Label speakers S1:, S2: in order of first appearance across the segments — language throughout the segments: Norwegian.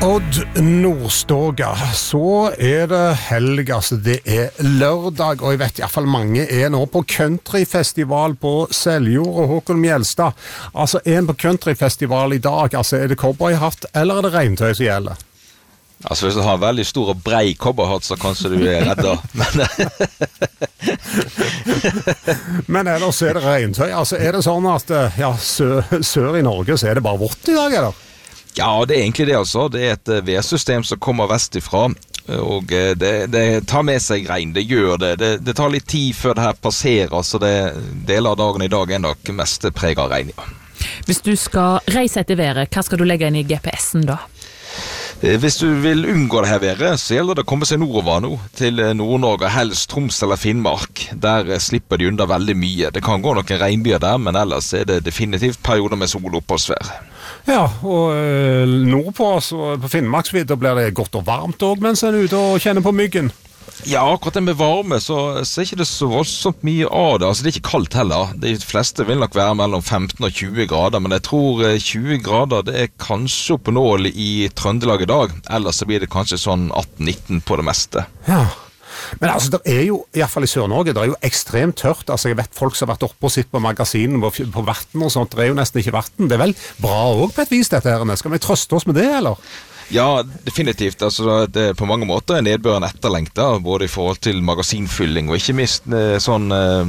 S1: Odd Nordstoga, så det helg, altså det lørdag, og jeg vet i hvert fall mange nå på countryfestival på Seljord og Håkon Mjelstad. Altså en på countryfestival i dag, altså det cowboyhatt eller det regntøy som gjelder?
S2: Altså hvis du har en veldig stor og brei cowboyhatt, så kanskje du redda.
S1: Men ellers det regntøy, altså det sånn at ja, sør i Norge så det bare vått i dag, eller?
S2: Ja, det egentlig det altså. Det et vedsystem som kommer vestifra, og det tar med seg regn, det gjør det. Det tar litt tid før det her passerer, så deler av dagen i dag nok mest preget av regn, ja.
S3: Hvis du skal reise etter været, hva skal du legge inn i GPS-en da?
S2: Hvis du vil unngå det her været, så gjelder det å komme seg nordover nå, til Nord-Norge, helst Troms eller Finnmark. Der slipper de unna veldig mye. Det kan gå noen regnbyer der, men ellers det definitivt perioder med sol og oppholdsvær.
S1: Ja, og nordpå, så på Finnmarksvidda blir det godt og varmt også, mens en ute og kjenner på myggen.
S2: Ja, akkurat det med varme, så ikke det så voldsomt mye av det. Altså, det ikke kaldt heller. De fleste vil nok være mellom 15 og 20 grader, men jeg tror 20 grader, det kanskje oppnåelig i Trøndelag i dag. Ellers så blir det kanskje sånn 18-19 på det meste.
S1: Ja. Men altså, det jo, i hvert fall i Sør-Norge, det jo ekstremt tørt. Altså, jeg vet folk som har vært oppe og sitt på magasinen på verten og sånt, det jo nesten ikke verten. Det vel bra også på et vis dette her. Skal vi trøste oss med det, eller?
S2: Ja, definitivt. Altså, det på mange måter nedbøren etterlengta, både i forhold til magasinfylling og ikke minst sånn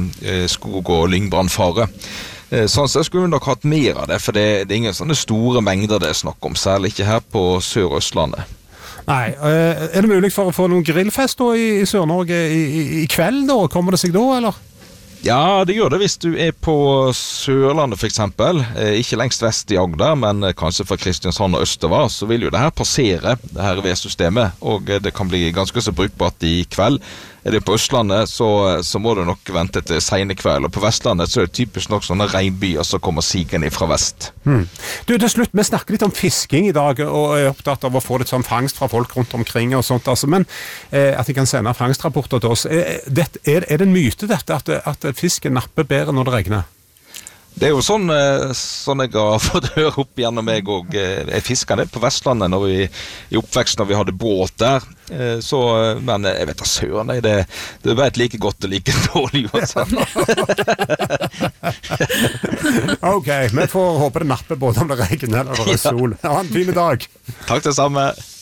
S2: skog- og lyngbrannfare. Sånn så skulle vi nok hatt mer av det, for det ingen sånne store mengder det snakk om, særlig ikke her på Sør- og Østlandet.
S1: Nei, det mulig for å få noen grillfest da, i Sør-Norge i kveld da? Kommer det seg da, eller?
S2: Ja, det gjør det hvis du på Sørlandet for eksempel, ikke lengst vest i Agder, men kanskje fra Kristiansand og østover, så vil jo det her passere, det her vedsystemet, og det kan bli ganske så brukbart i kveld. Det på Østlandet, så må du nok vente til sene kveld, og på Vestlandet så det typisk nok sånne regnbyer som kommer sigende fra vest.
S1: Du, til slutt, vi snakker litt om fisking i dag, og opptatt av å få litt sånn fangst fra folk rundt omkring og sånt, altså, men at de kan sende fangstrapporter til oss. Det en myte dette, at fisken napper bedre når det regner?
S2: Det jo sånn jeg har fått høre opp gjennom meg, og jeg fisket det på Vestlandet når i oppvekst når vi hadde båt der, men jeg vet da søren, det vet like godt og like dårlig.
S1: Ok, vi får håpe det napper både om det regner eller det sol. Ha en fin dag.
S2: Takk det samme.